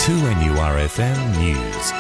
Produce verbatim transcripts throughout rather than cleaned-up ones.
two N U R F M News.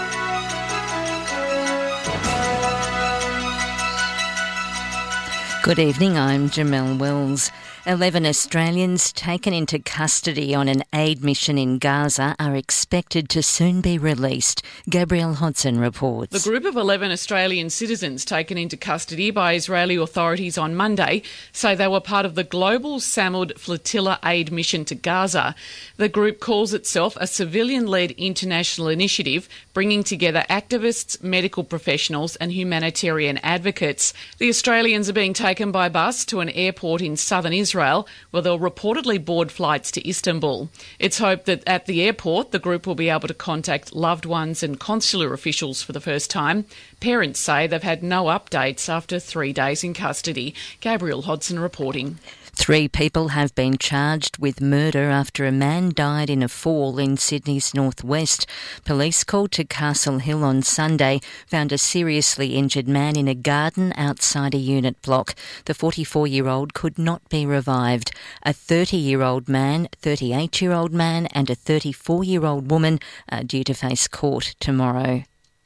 Good evening, I'm Jamelle Wells. Eleven Australians taken into custody on an aid mission in Gaza are expected to soon be released. Gabrielle Hodson reports. The group of eleven Australian citizens taken into custody by Israeli authorities on Monday say they were part of the global Samud Flotilla aid mission to Gaza. The group calls itself a civilian-led international initiative bringing together activists, medical professionals and humanitarian advocates. The Australians are being taken by bus to an airport in southern Israel Israel, where they'll reportedly board flights to Istanbul. It's hoped that at the airport, the group will be able to contact loved ones and consular officials for the first time. Parents say they've had no updates after three days in custody. Gabrielle Hodson reporting. Three people have been charged with murder after a man died in a fall in Sydney's northwest. Police called to Castle Hill on Sunday found a seriously injured man in a garden outside a unit block. The forty-four-year-old could not be revived. A thirty-year-old man, thirty-eight-year-old man and a thirty-four-year-old woman are due to face court tomorrow.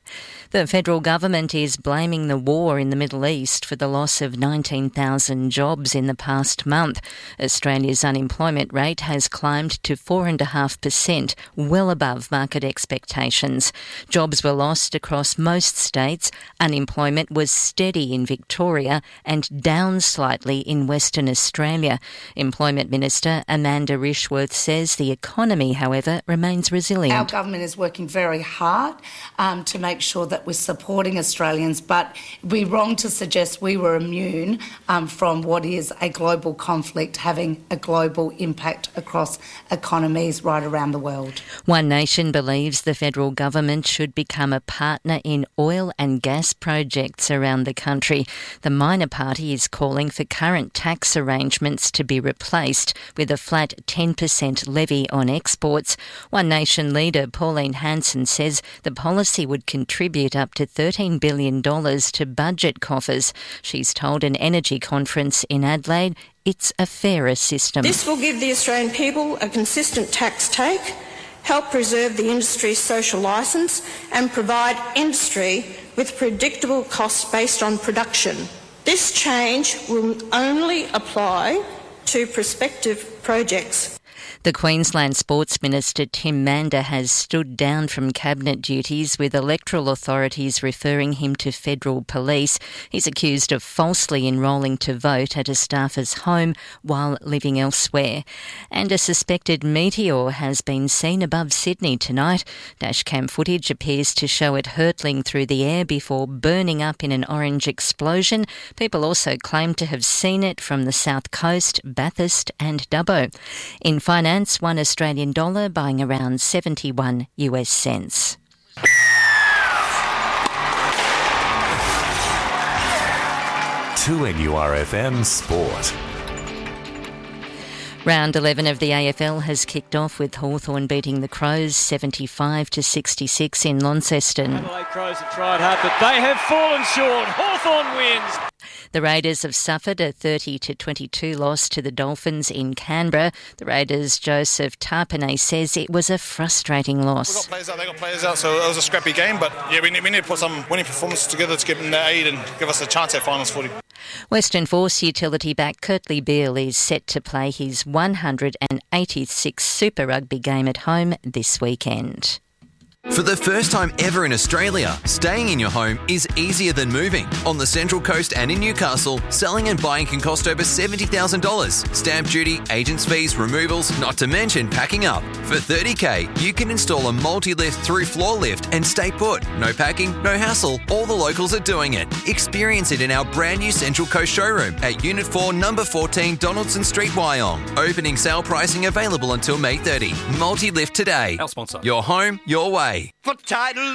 The federal government is blaming the war in the Middle East for the loss of nineteen thousand jobs in the past month. Australia's unemployment rate has climbed to four point five percent, well above market expectations. Jobs were lost across most states. Unemployment was steady in Victoria and down slightly in Western Australia. Employment Minister Amanda Rishworth says the economy, however, remains resilient. Our government is working very hard um, to make sure that we're supporting Australians, but it would be wrong to suggest we were immune um, from what is a global conflict having a global impact across economies right around the world. One Nation believes the federal government should become a partner in oil and gas projects around the country. The minor party is calling for current tax arrangements to be replaced with a flat ten percent levy on exports. One Nation leader Pauline Hanson says the policy would contribute up to thirteen billion dollars to budget coffers. She's told an energy conference in Adelaide it's a fairer system. This will give the Australian people a consistent tax take, help preserve the industry's social licence and provide industry with predictable costs based on production. This change will only apply to prospective projects. The Queensland Sports Minister Tim Mander has stood down from cabinet duties, with electoral authorities referring him to federal police. He's accused of falsely enrolling to vote at a staffer's home while living elsewhere. And a suspected meteor has been seen above Sydney tonight. Dashcam footage appears to show it hurtling through the air before burning up in an orange explosion. People also claim to have seen it from the South Coast, Bathurst and Dubbo. In finance, one Australian dollar buying around seventy-one US cents. two N U R F M Sport. Round eleven of the A F L has kicked off with Hawthorn beating the Crows seventy-five to sixty-six in Launceston. Adelaide Crows have tried hard, but they have fallen short. Hawthorn wins. The Raiders have suffered a thirty to twenty-two loss to the Dolphins in Canberra. The Raiders' Joseph Tarpanay says it was a frustrating loss. We've got players out, they've got players out, so it was a scrappy game, but yeah, we need, we need to put some winning performances together to give them their aid and give us a chance at finals footy. Western Force utility back Kurtley Beale is set to play his one hundred eighty-sixth Super Rugby game at home this weekend. For the first time ever in Australia, staying in your home is easier than moving. On the Central Coast and in Newcastle, selling and buying can cost over seventy thousand dollars. Stamp duty, agents' fees, removals, not to mention packing up. For thirty thousand dollars, you can install a multi-lift through floor lift and stay put. No packing, no hassle. All the locals are doing it. Experience it in our brand new Central Coast showroom at Unit four, Number fourteen, Donaldson Street, Wyong. Opening sale pricing available until May thirtieth. Multi-lift today. Our sponsor. Your home, your way. For title